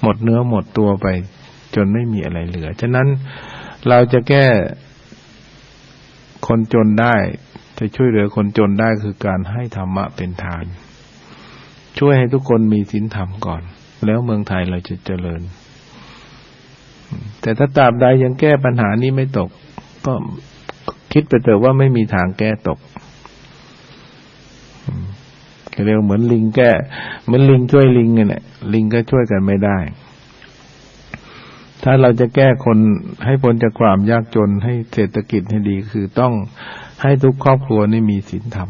หมดเนื้อหมดตัวไปจนไม่มีอะไรเหลือฉะนั้นเราจะแก้คนจนได้จะช่วยเหลือคนจนได้คือการให้ธรรมะเป็นทานช่วยให้ทุกคนมีศีลธรรมก่อนแล้วเมืองไทยเราจะเจริญแต่ถ้าตราบใดยังแก้ปัญหานี้ไม่ตกก็คิดไปเถอะว่าไม่มีทางแก้ตกเรียกเหมือนลิงแก้เหมือนลิงช่วยลิงเนี่ยลิงก็ช่วยกันไม่ได้ถ้าเราจะแก้คนให้พ้นจากความยากจนให้เศรษฐกิจให้ดีคือต้องให้ทุกครอบครัวนี่มีศีลธรรม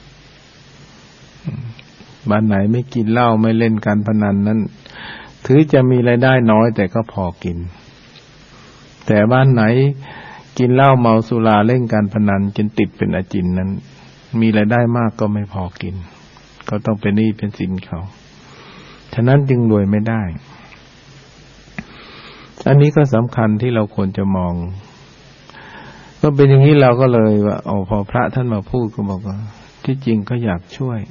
บ้านไหนไม่กินเหล้าไม่เล่นการพนันนั้นถือจะมีรายได้น้อยแต่ก็พอกินแต่บ้านไหนกินเหล้าเมาสุราเล่นการพนันจนติดเป็นอาจินนั้นมีรายได้มากก็ไม่พอกินก็ต้องเป็นหนี้เป็นสินเขาฉะนั้นจึงรวยไม่ได้อันนี้ก็สำคัญที่เราควรจะมองก็เป็นอย่างนี้เราก็เลยว่าพอพระท่านมาพูดก็บอกว่าที่จริงก็อยากช่วย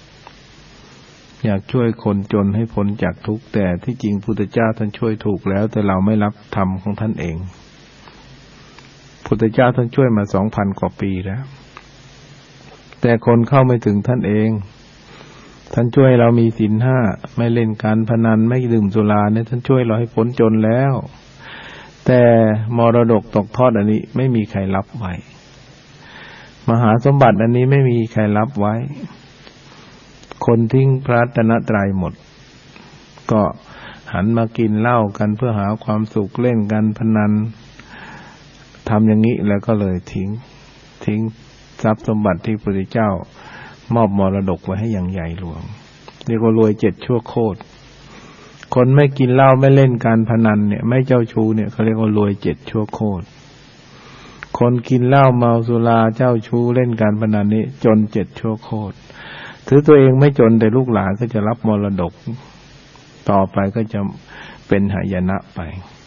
คนจนให้พ้นจากทุกข์แต่ที่จริงพุทธเจ้าท่านช่วยถูกแล้วแต่เราไม่รับธรรมของท่านเองพุทธเจ้าท่านช่วยมา 2,000 กว่าปีแล้วแต่คนเข้าไม่ถึงท่านเองท่านช่วยเรามีศีล 5ไม่เล่นการพนันไม่ดื่มสุราเนี่ยท่านช่วยเราให้พ้นจนแล้วแต่มรดกตกทอดอันนี้ไม่มีใครรับไว้มหาสมบัติอันนี้ไม่มีใครรับไว้คนทิ้งพระรัตนตรัยหมดก็หันมากินเหล้ากันเพื่อหาความสุขเล่นกันพนันทำอย่างนี้แล้วก็เลยทิ้งทรัพย์สมบัติที่พระพุทธเจ้ามอบมรดกไว้ให้อย่างใหญ่หลวงเรียกว่ารวย7ชั่วโคตรคนไม่กินเหล้าไม่เล่นการพนันเนี่ยไม่เจ้าชู้เนี่ยเขาเรียกว่ารวย7ชั่วโคตรคนกินเหล้าเมาสุราเจ้าชู้เล่นการพนันนี่จน7ชั่วโคตรถือตัวเองไม่จนแต่ลูกหลานก็จะรับมรดกต่อไปก็จะเป็นหายนะไป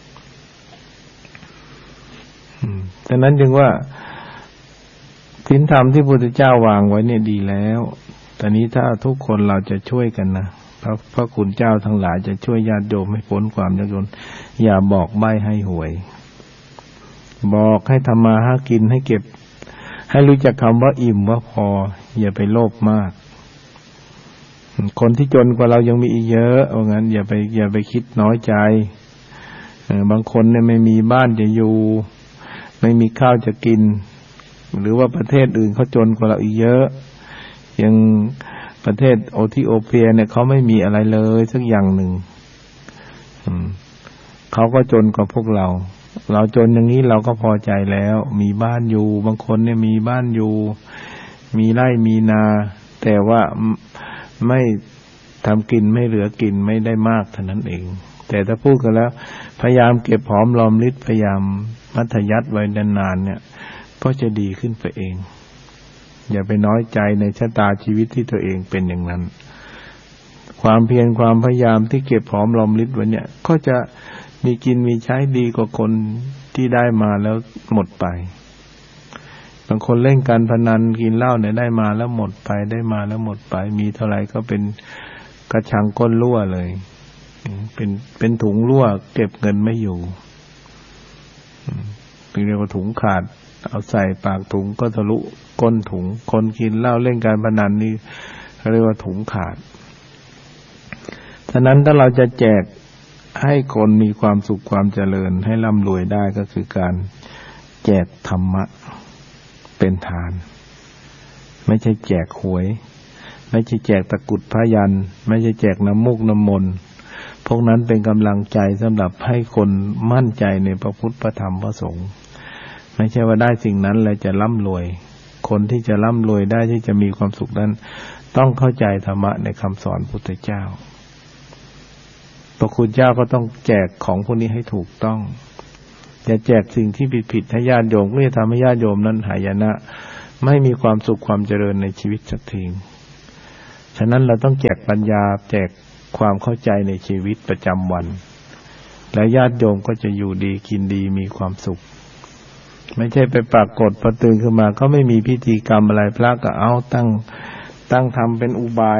ฉะนั้นจึงว่าศีลธรรมที่พระพุทธเจ้าวางไว้เนี่ยดีแล้วตอนนี้ถ้าทุกคนเราจะช่วยกันนะพระคุณเจ้าทั้งหลายจะช่วยญาติโยมให้พ้นความยากจนอย่าบอกใบ้ให้หวยบอกให้ทำมาหากินให้เก็บให้รู้จักคำว่าอิ่มว่าพออย่าไปโลภมากคนที่จนกว่าเรายังมีอีกเยอะว่างั้นอย่าไปคิดน้อยใจบางคนเนี่ยไม่มีบ้านจะอยู่ไม่มีข้าวจะกินหรือว่าประเทศอื่นเขาจนกว่าเราอีกเยอะอย่างประเทศโอธิโอเปียเนี่ยเขาไม่มีอะไรเลยสักอย่างหนึ่งเขาก็จนกว่าพวกเราจนอย่างนี้เราก็พอใจแล้วมีบ้านอยู่บางคนเนี่ยมีบ้านอยู่มีไร่มีนาแต่ว่าไม่ทำกินไม่เหลือกินไม่ได้มากเท่านั้นเองแต่ถ้าพูดกันแล้วพยายามเก็บหอมรอมริบพยายามมัธยัสถ์ไว้นานๆเนี่ยก็จะดีขึ้นไปเองอย่าไปน้อยใจในชะตาชีวิตที่ตัวเองเป็นอย่างนั้นความเพียรความพยายามที่เก็บหอมรอมริบไว้เนี่ยก็จะมีกินมีใช้ดีกว่าคนที่ได้มาแล้วหมดไปบางคนเล่นการพนันกินเหล้าเนี่ยได้มาแล้วหมดไปได้มาแล้วหมดไปมีเท่าไหร่ก็เป็นกระชังก้นรั่วเลยเป็นถุงรั่วเก็บเงินไม่อยู่เรียกว่าถุงขาดเอาใส่ปากถุงก็ทะลุก้นถุงคนกินเหล้าเล่นการพนันนี่เรียกว่าถุงขาดฉะนั้นถ้าเราจะแจกให้คนมีความสุขความเจริญให้ร่ำรวยได้ก็คือการแจกธรรมะเป็นทานไม่ใช่แจกหวยไม่ใช่แจกตะกรุดพยัญชนะไม่ใช่แจกน้ำมูกน้ำมนต์พวกนั้นเป็นกำลังใจสำหรับให้คนมั่นใจในพระพุทธพระธรรมพระสงฆ์ไม่ใช่ว่าได้สิ่งนั้นแล้วจะร่ำรวยคนที่จะร่ำรวยได้ที่จะมีความสุขนั้นต้องเข้าใจธรรมะในคำสอนพุทธเจ้าพระคุณเจ้าก็ต้องแจกของพวกนี้ให้ถูกต้องอย่าแจกสิ่งที่ผิดๆให้ญาติโยมก็จะทำให้ญาติโยมนั้นหายนะไม่มีความสุขความเจริญในชีวิตสักทีฉะนั้นเราต้องแจกปัญญาแจกความเข้าใจในชีวิตประจำวันและญาติโยมก็จะอยู่ดีกินดีมีความสุขไม่ใช่ไปปรากฏพอตื่นขึ้นมาก็ไม่มีพิธีกรรมอะไรพระก็เอาตั้งทำเป็นอุบายเ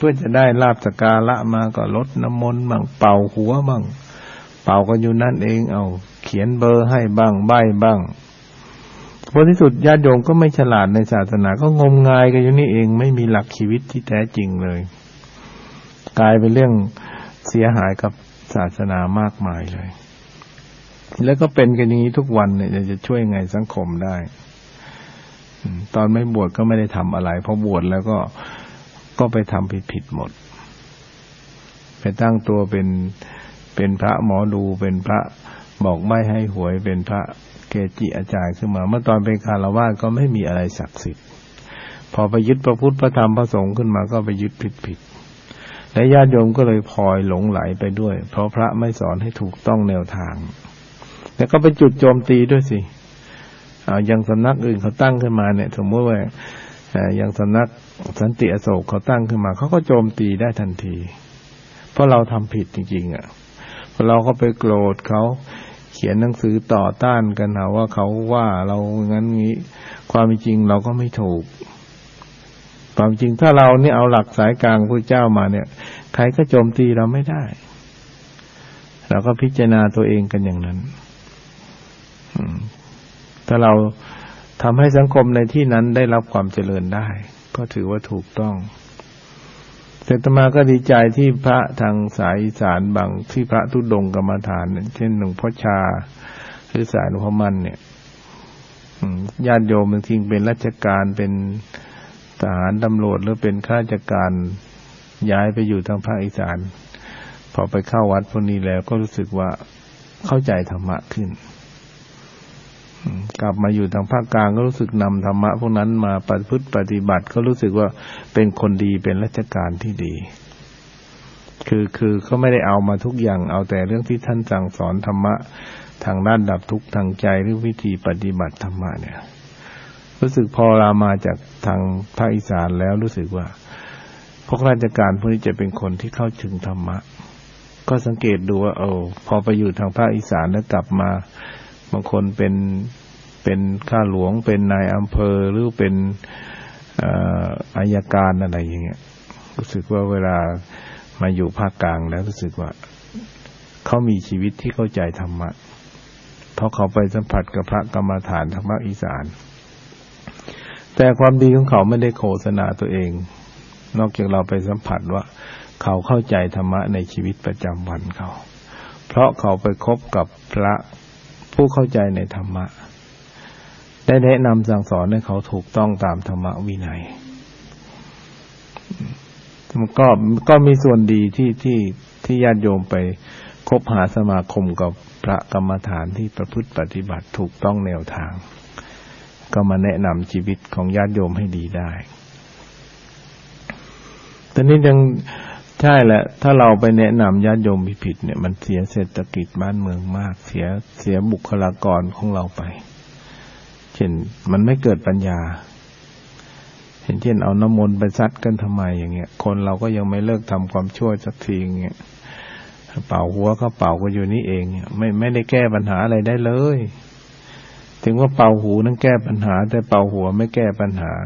พื่อจะได้ลาภสักการะมาก็ลดน้ำมนต์บ้างเป่าหัวบ้างเป่ากันอยู่นั่นเองเอาเขียนเบอร์ให้บ้างใบ้บ้างผลที่สุดญาติโยมก็ไม่ฉลาดในศาสนาก็งมงายกันอยู่นี่เองไม่มีหลักชีวิตที่แท้จริงเลยกลายเป็นเรื่องเสียหายกับศาสนามากมายเลยแล้วก็เป็นกันอย่างนี้ทุกวันเนี่ยจะช่วยไงสังคมได้ตอนไม่บวชก็ไม่ได้ทำอะไรพอบวชแล้วก็ไปทำผิดหมดไปตั้งตัวเป็นพระหมอดูเป็นพระบอกไม่ให้หวยเป็นพระเกจิอาจารย์ขึ้นมาเมื่อตอนเป็นฆราวาสก็ไม่มีอะไรศักดิ์สิทธิ์พอไปยึดพระพุทธพระธรรมพระสงฆ์ขึ้นมาก็ไปยึดผิดและญาติโยมก็เลยพลอยหลงไหลไปด้วยเพราะพระไม่สอนให้ถูกต้องแนวทางแล้วก็ไปจุดโจมตีด้วยสิอย่างสำนักอื่นเขาตั้งขึ้นมาเนี่ยสมมติว่าอย่างสำนักสันติอโศกเขาตั้งขึ้นมาเขาก็โจมตีได้ทันทีเพราะเราทำผิดจริงๆพอเราก็ไปโกรธเขาเขียนหนังสือต่อต้านกันหาว่าเขาว่าเรางั้นงี้ความจริงเราก็ไม่ถูกความจริงถ้าเราเนี่ยเอาหลักสายกลางพระเจ้ามาเนี่ยใครก็โจมตีเราไม่ได้เราก็พิจารณาตัวเองกันอย่างนั้นถ้าเราทำให้สังคมในที่นั้นได้รับความเจริญได้ก็ถือว่าถูกต้องแต่อาตมาก็ดีใจที่พระทางสายอีสานบางที่พระธุดงค์กรรมฐานเช่นหลวงพ่อชาหรือสายหลวงพ่อมั่นเนี่ยญาติโยมบางทีเป็นราชการเป็นทหารตำรวจหรือเป็นข้าราชการย้ายไปอยู่ทางภาคอีสานพอไปเข้าวัดพวกนี้แล้วก็รู้สึกว่าเข้าใจธรรมะขึ้นกลับมาอยู่ทางภาคกลางก็รู้สึกนำธรรมะพวกนั้นมาปฏิบัติก็รู้สึกว่าเป็นคนดีเป็นราชการที่ดีคือเขาไม่ได้เอามาทุกอย่างเอาแต่เรื่องที่ท่านสั่งสอนธรรมะทางด้านดับทุกข์ทางใจหรือวิธีปฏิบัติธรรมะเนี่ยรู้สึกพอเรามาจากทางภาคอีสานแล้วรู้สึกว่าพวกราชการพวกนี้จะเป็นคนที่เข้าถึงธรรมะก็สังเกตดูว่าพอไปอยู่ทางภาคอีสานแล้วกลับมาบางคนเป็นข้าหลวงเป็นนายอำเภอหรือเป็นอัยการอะไรอย่างเงี้ยรู้สึกว่าเวลามาอยู่ภาคกลางแล้วรู้สึกว่าเขามีชีวิตที่เข้าใจธรรมะเพราะเขาไปสัมผัสกับพระกรรมฐานทางภาคอีสานแต่ความดีของเขาไม่ได้โฆษณาตัวเองนอกจากเราไปสัมผัสว่าเขาเข้าใจธรรมะในชีวิตประจำวันเขาเพราะเขาไปคบกับพระผู้เข้าใจในธรรมะได้แนะนำสั่งสอนให้เขาถูกต้องตามธรรมวินัยก็มีส่วนดีที่ญาติโยมไปคบหาสมาคมกับพระกรรมฐานที่ประพฤติปฏิบัติถูกต้องแนวทางก็มาแนะนำชีวิตของญาติโยมให้ดีได้แต่นี้ยังใช่แหละถ้าเราไปแนะนำญาติโยมผิดเนี่ยมันเสียเศรษฐกิจบ้านเมืองมากเสียบุคลากรของเราไปเช่นมันไม่เกิดปัญญาเช่นเอาน้ำมนต์ไปซัดกันทำไมอย่างเงี้ยคนเราก็ยังไม่เลิกทำความชั่วสักทีอย่างเงี้ยเป่าหัวก็เป่าก็อยู่นี่เองไม่ได้แก้ปัญหาอะไรได้เลยถึงว่าเป่าหูนั้นแก้ปัญหาแต่เป่าหัวไม่แก้ปัญหา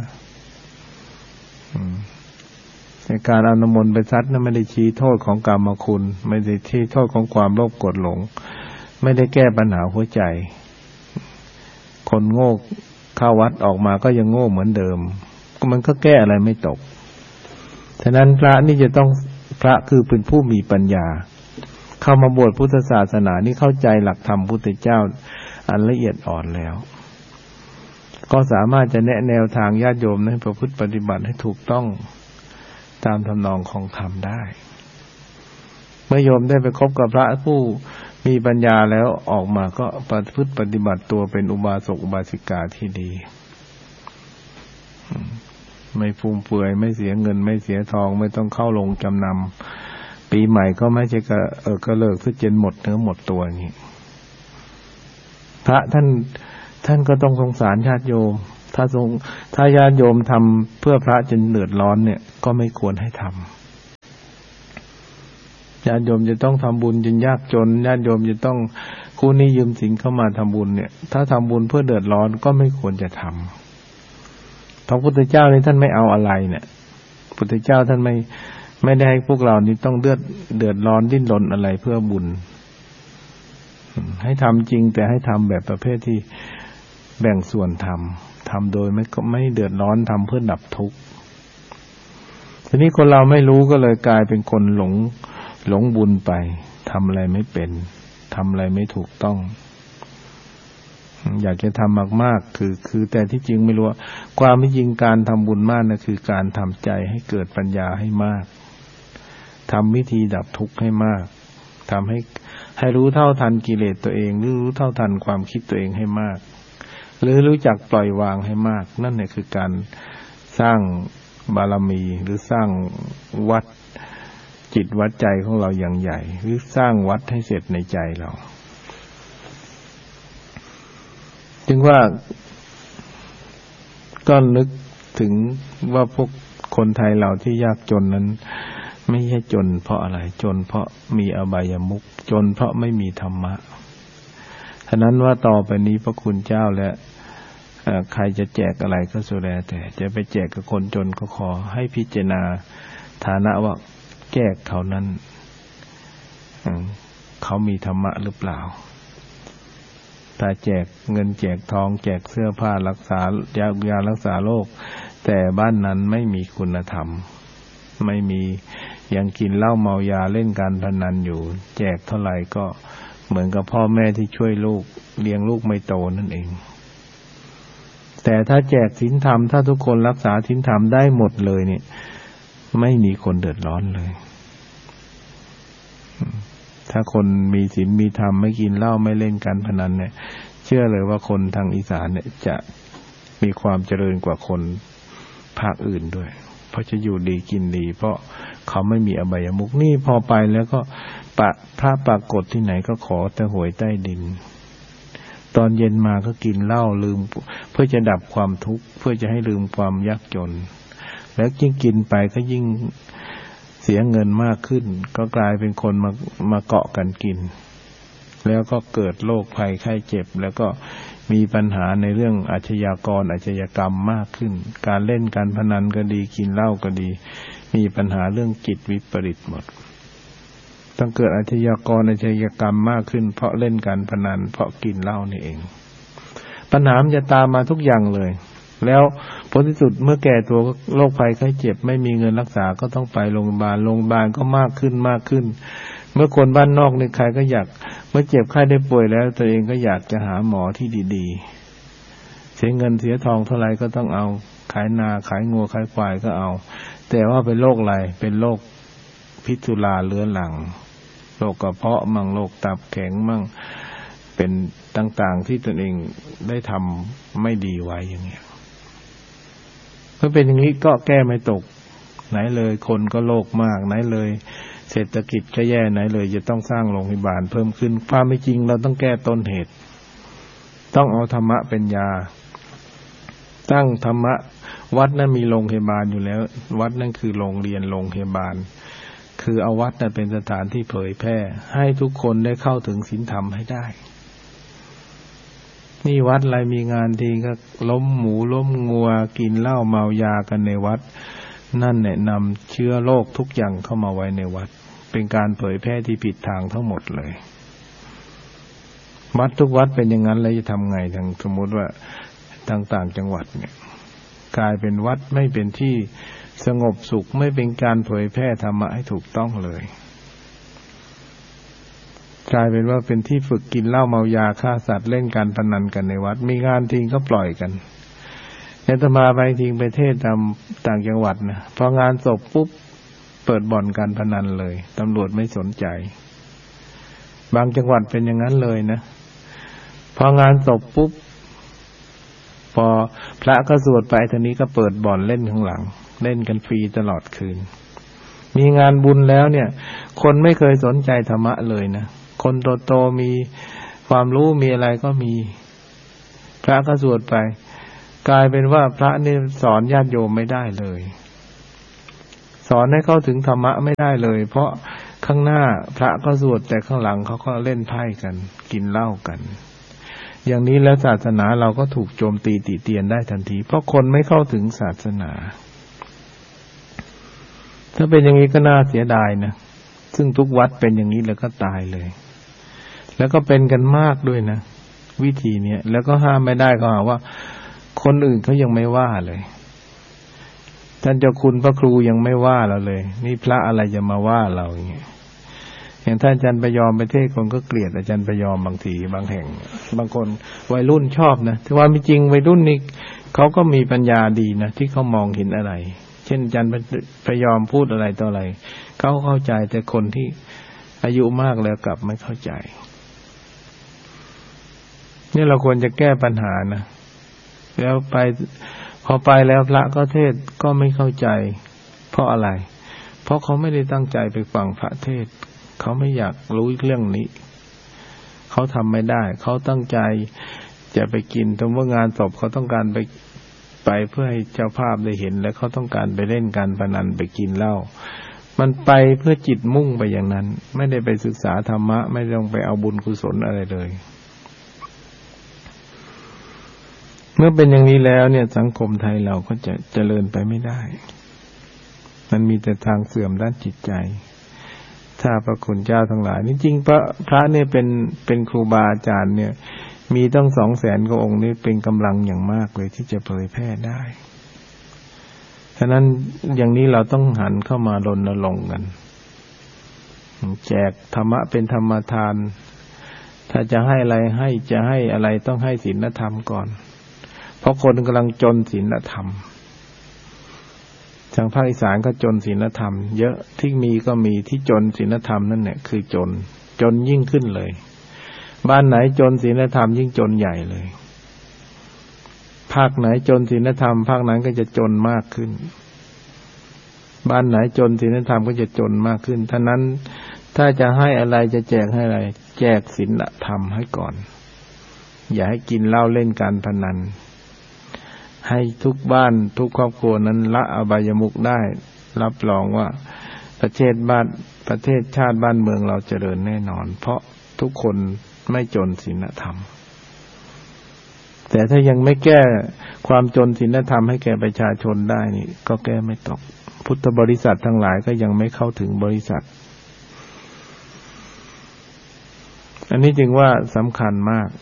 ในการเอาน้ำมนต์ไปซัดนั้นไม่ได้ชี้โทษของกรรมคุณไม่ได้ชี้โทษของความโลภโกรธหลงไม่ได้แก้ปัญหาหัวใจคนโง่เข้าวัดออกมาก็ยังโง่เหมือนเดิมมันก็แก้อะไรไม่ตกฉะนั้นพระนี่จะต้องพระคือเป็นผู้มีปัญญาเข้ามาบวชพุทธศาสนานี่เข้าใจหลักธรรมพุทธเจ้าอันละเอียดอ่อนแล้วก็สามารถจะแนะแนวทางญาติโยมให้ประพฤติปฏิบัติให้ถูกต้องตามทำนองของธรรมได้เมื่อโยมได้ไปคบกับพระผู้มีปัญญาแล้วออกมาก็ประพฤติปฏิบัติตัวเป็นอุบาสกอุบาสิกาที่ดีไม่ฟุ่มเฟือยไม่เสียเงินไม่เสียทองไม่ต้องเข้าลงจำนำปีใหม่ก็ไม่ใช่ก็เลิกซะจนหมดเนื้อหมดตัวอย่างนี้พระท่านก็ต้องสงสารญาติโยมถ้าญาติโยมทำเพื่อพระจนเดือดร้อนเนี่ยก็ไม่ควรให้ทำญาติโยมจะต้องทำบุญจนยากจนญาติโยมจะต้องกู้หนี้ยืมสินเข้ามาทำบุญเนี่ยถ้าทำบุญเพื่อเดือดร้อนก็ไม่ควรจะทำพระพุทธเจ้านี่ท่านไม่เอาอะไรเนี่ยพุทธเจ้าท่านไม่ได้ให้พวกเรานี้ต้องเดือดร้อนดิ้นรนอะไรเพื่อบุญให้ทำจริงแต่ให้ทำแบบประเภทที่แบ่งส่วนทำโดยไม่เดือดร้อนทำเพื่อดับทุกข์ทีนี้คนเราไม่รู้ก็เลยกลายเป็นคนหลงบุญไปทำอะไรไม่เป็นทำอะไรไม่ถูกต้องอยากจะทำมากๆคือแต่ที่จริงไม่รู้ว่าความที่จริงการทำบุญมากนะคือการทำใจให้เกิดปัญญาให้มากทำวิธีดับทุกข์ให้มากทำให้รู้เท่าทันกิเลสตัวเองหรือรู้เท่าทันความคิดตัวเองให้มากหรือรู้จักปล่อยวางให้มากนั่นแหละคือการสร้างบารมีหรือสร้างวัดจิตวัดใจของเราอย่างใหญ่หรือสร้างวัดให้เสร็จในใจเราจึงว่าก็นึกถึงว่าพวกคนไทยเราที่ยากจนนั้นไม่ใช่จนเพราะอะไรจนเพราะมีอบายมุขจนเพราะไม่มีธรรมะฉะนั้นว่าต่อไปนี้พระคุณเจ้าและใครจะแจกอะไรก็สุดแล้วแต่จะไปแจกกับคนจนก็ขอให้พิจารณาฐานะว่าแจกเขานั้นเขามีธรรมะหรือเปล่าถ้าแจกเงินแจกทองแจกเสื้อผ้ารักษายารักษาโรคแต่บ้านนั้นไม่มีคุณธรรมไม่มียังกินเหล้าเมายาเล่นการพนันอยู่แจกเท่าไหร่ก็เหมือนกับพ่อแม่ที่ช่วยลูกเลี้ยงลูกไม่โตนั่นเองแต่ถ้าแจกศีลธรรมถ้าทุกคนรักษาศีลธรรมได้หมดเลยเนี่ยไม่มีคนเดือดร้อนเลยถ้าคนมีศีลมีธรรมไม่กินเหล้าไม่เล่นการพนันเนี่ยเชื่อเลยว่าคนทางอีสานเนี่ยจะมีความเจริญกว่าคนภาคอื่นด้วยเพราะจะอยู่ดีกินดีเพราะเขาไม่มีอบายมุขนี่พอไปแล้วก็พระปรากฏที่ไหนก็ขอแต่หวยใต้ดินตอนเย็นมาก็กินเหล้าลืมเพื่อจะดับความทุกข์เพื่อจะให้ลืมความยากจนแล้วยิ่งกินไปก็ยิ่งเสียเงินมากขึ้นก็กลายเป็นคนมาเกาะกันกินแล้วก็เกิดโรคภัยไข้เจ็บแล้วก็มีปัญหาในเรื่องอาชญากรอาชญากรรมมากขึ้นการเล่นการพนันก็ดีกินเหล้าก็ดีมีปัญหาเรื่องจิตวิปริตหมดต้องเกิดอาชญากรอาชญากรรมมากขึ้นเพราะเล่นการพนันเพราะกินเหล้านี่เองปัญหามันจะตามมาทุกอย่างเลยแล้วผลที่สุดเมื่อแก่ตัวโรคภัยไข้เจ็บไม่มีเงินรักษาก็ต้องไปโรงพยาบาลก็มากขึ้นเมื่อคนบ้านนอกในใครก็อยากเมื่อเจ็บไข้ได้ป่วยแล้วตัวเองก็อยากจะหาหมอที่ดีๆเสียเงินเสียทองเท่าไหร่ก็ต้องเอาขายนาขายงัวขายควายก็เอาแต่ว่าเป็นโรคอะไรเป็นโรคพิษสุราเรื้อรังโรคกระเพาะมั่งโรคตับแข็งมั่งเป็นต่างๆที่ตนเองได้ทำไม่ดีไว้อย่างเงี้ยเมื่อเป็นอย่างนี้ก็แก้ไม่ตกไหนเลยคนก็โรคมากไหนเลยเศรษฐกิจก็แย่ไหนเลยจะต้องสร้างโรงพยาบาลเพิ่มขึ้นความไม่จริงเราต้องแก้ต้นเหตุต้องเอาธรรมะเป็นยาตั้งธรรมะวัดนั้นมีโรงพยาบาลอยู่แล้ววัดนั่นคือโรงเรียนโรงพยาบาลคือเอาวัดนั้นเป็นสถานที่เผยแพร่ให้ทุกคนได้เข้าถึงศีลธรรมให้ได้นี่วัดอะไรมีงานทีก็ล้มหมูล้มงัวกินเหล้าเมายากันในวัดนั่นแนะนำเชื้อโรคทุกอย่างเข้ามาไว้ในวัดเป็นการเผยแพร่ที่ผิดทางทั้งหมดเลยวัดทุกวัดเป็นอย่างนั้นแล้วจะทำไงทางสมมติว่าต่างจังหวัดเนี่ยกลายเป็นวัดไม่เป็นที่สงบสุขไม่เป็นการเผยแพร่ธรรมะให้ถูกต้องเลยกลายเป็นว่าเป็นที่ฝึกกินเหล้าเมายาฆ่าสัตว์เล่นการพนันกันในวัดมีงานทิ้งก็ปล่อยกันอาตมาไปทิ้งไปเทศตามต่างจังหวัดนะพองานศพปุ๊บเปิดบ่อนการพนันเลยตำรวจไม่สนใจบางจังหวัดเป็นอย่างนั้นเลยนะพองานศพปุ๊บพอพระก็สวดไปทีนี้ก็เปิดบ่อนเล่นข้างหลังเล่นกันฟรีตลอดคืนมีงานบุญแล้วเนี่ยคนไม่เคยสนใจธรรมะเลยนะคนโตๆมีความรู้มีอะไรก็มีพระก็สวดไปกลายเป็นว่าพระนี่สอนญาติโยมไม่ได้เลยสอนให้เข้าถึงธรรมะไม่ได้เลยเพราะข้างหน้าพระก็สวดแต่ข้างหลังเขาก็เล่นไพ่กันกินเหล้ากันอย่างนี้แล้วศาสนาเราก็ถูกโจมตีติเตียนได้ทันทีเพราะคนไม่เข้าถึงศาสนาถ้าเป็นอย่างนี้ก็น่าเสียดายนะซึ่งทุกวัดเป็นอย่างนี้แล้วก็ตายเลยแล้วก็เป็นกันมากด้วยนะวิธีเนี้ยแล้วก็ห้ามไม่ได้ก็หาว่าคนอื่นเขายังไม่ว่าเลยท่านเจ้าคุณพระครูยังไม่ว่าเราเลยนี่พระอะไรจะมาว่าเราอย่างเงี้ยอย่างท่านอาจารย์ประยอมไปเทศคนก็เกลียดอาจารย์ประยอมบางทีบางแห่งบางคนวัยรุ่นชอบนะแต่ว่าไม่จริงวัยรุ่นนี่เขาก็มีปัญญาดีนะที่เขามองเห็นอะไรเช่นอาจารย์ประยอมพูดอะไรต่ออะไรเขาเข้าใจแต่คนที่อายุมากแล้วกลับไม่เข้าใจนี่เราควรจะแก้ปัญหานะแล้วพอไปแล้วพระก็เทศก็ไม่เข้าใจเพราะอะไรเพราะเขาไม่ได้ตั้งใจไปฟังพระเทศเขาไม่อยากรู้เรื่องนี้เขาทำไม่ได้เขาตั้งใจจะไปกินแต่ว่างานศพเขาต้องการไปเพื่อให้เจ้าภาพได้เห็นและเขาต้องการไปเล่นการพนันไปกินเหล้ามันไปเพื่อจิตมุ่งไปอย่างนั้นไม่ได้ไปศึกษาธรรมะไม่ต้องไปเอาบุญกุศลอะไรเลยเมื่อเป็นอย่างนี้แล้วเนี่ยสังคมไทยเราก็จะเจริญไปไม่ได้มันมีแต่ทางเสื่อมด้านจิตใจถ้าพระคุณเจ้าทั้งหลายนี่จริงพระเนี่ยเป็นครูบาอาจารย์เนี่ยมีต้อง 200,000 กว่าองค์นี่เป็นกำลังอย่างมากเลยที่จะเผยแพร่ได้ฉะนั้นอย่างนี้เราต้องหันเข้ามารณรงค์กันแจกธรรมะเป็นธรรมทานถ้าจะให้อะไรจะให้อะไรต้องให้ศีลธรรมก่อนเพราะคนกำลังจนศีลธรรมทางภาคอีสานก็จนศีลธรรมเยอะที่มีก็มีที่จนศีลธรรมนั่นแหละคือจนยิ่งขึ้นเลยบ้านไหนจนศีลธรรมยิ่งจนใหญ่เลยภาคไหนจนศีลธรรมภาคนั้นก็จะจนมากขึ้นบ้านไหนจนศีลธรรมก็จะจนมากขึ้นท่านั้นถ้าจะให้อะไรจะแจกให้อะไรแจกศีลธรรมให้ก่อนอย่าให้กินเหล้าเล่นการพนันให้ทุกบ้านทุกครอบครัวนั้นละอบายมุขได้รับรองว่าประเทศชาติบ้านเมืองเราเจริญแน่นอนเพราะทุกคนไม่จนศีลธรรมแต่ถ้ายังไม่แก้ความจนศีลธรรมให้แก่ประชาชนได้นี่ก็แก้ไม่ตกพุทธบริษัททั้งหลายก็ยังไม่เข้าถึงบริษัทอันนี้จึงว่าสำคัญมาก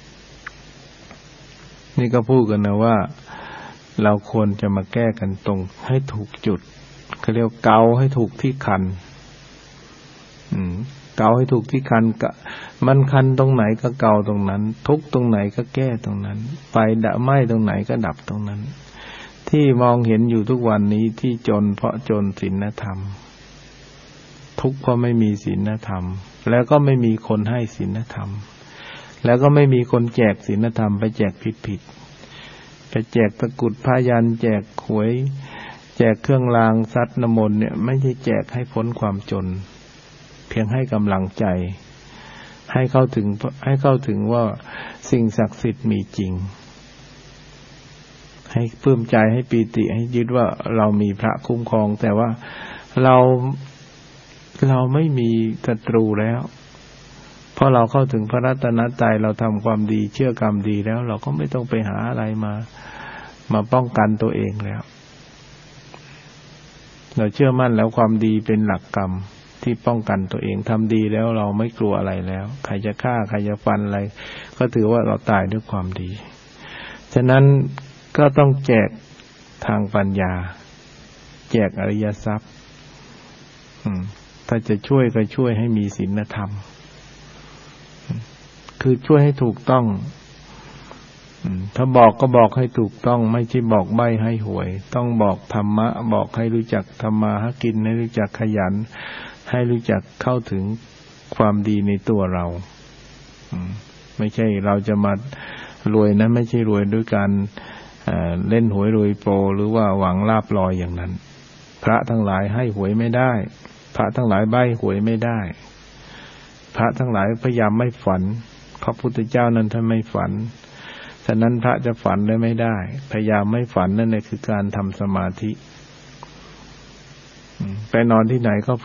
นี่ก็พูดกันนะว่าเราควรจะมาแก้กันตรงให้ถูกจุดเขาเรียกเกาให้ถูกที่คันเกาให้ถูกที่คันมันคันตรงไหนก็เกาตรงนั้นทุกตรงไหนก็แก้ตรงนั้นไฟไหม้ตรงไหนก็ดับตรงนั้นที่มองเห็นอยู่ทุกวันนี้ที่จนเพราะจนศีลธรรมทุกข์เพราะไม่มีศีลธรรมแล้วก็ไม่มีคนให้ศีลธรรมแล้วก็ไม่มีคนแจกศีลธรรมไปแจกผิดไปแจกตะกุดพยัญชนะแจกหวยแจกเครื่องรางซัดน้ำมนต์เนี่ยไม่ใช่แจกให้พ้นความจนเพียงให้กำลังใจให้เข้าถึงว่าสิ่งศักดิ์สิทธิ์มีจริงให้ปลื้มใจให้ปีติให้ยึดว่าเรามีพระคุ้มครองแต่ว่าเราไม่มีศัตรูแล้วเพราะเราเข้าถึงพระรัตนตรัยเราทำความดีเชื่อกรรมดีแล้วเราก็ไม่ต้องไปหาอะไรมาป้องกันตัวเองแล้วเราเชื่อมั่นแล้วความดีเป็นหลักกรรมที่ป้องกันตัวเองทำดีแล้วเราไม่กลัวอะไรแล้วใครจะฆ่าใครจะฟันอะไรก็ถือว่าเราตายด้วยความดีฉะนั้นก็ต้องแจกทางปัญญาแจกอริยทรัพย์ถ้าจะช่วยก็ช่วยให้มีศีลธรรมคือช่วยให้ถูกต้องถ้าบอกก็บอกให้ถูกต้องไม่ใช่บอกใบ้ให้หวยต้องบอกธรรมะบอกให้รู้จักทำมาหากินให้รู้จักขยันให้รู้จักเข้าถึงความดีในตัวเราไม่ใช่เราจะมารวยนะไม่ใช่รวยด้วยการเล่นหวยรวยโปรหรือว่าหวังลาภลอยอย่างนั้นพระทั้งหลายให้หวยไม่ได้พระทั้งหลายใบ้หวยไม่ได้พระทั้งหลายพยายามไม่ฝันพระพุทธเจ้านั้นท่านไม่ฝันฉะนั้นพระจะฝันได้ไม่ได้พยายามไม่ฝันนั่นแหละคือการทำสมาธิไปนอนที่ไหนก็